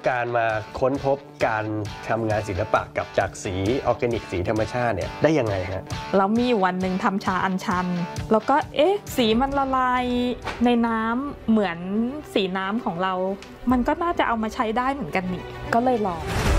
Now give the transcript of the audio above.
การมาค้นพบการทำงานศิลปะกับจากสีออร์แกนิกสีธรรมชาติเนี่ยได้ยังไงฮะเรามีอยู่วันหนึ่งทำชาอัญชันแล้วก็สีมันละลายในน้ำเหมือนสีน้ำของเรามันก็น่าจะเอามาใช้ได้เหมือนกันนี่ก็เลยลอง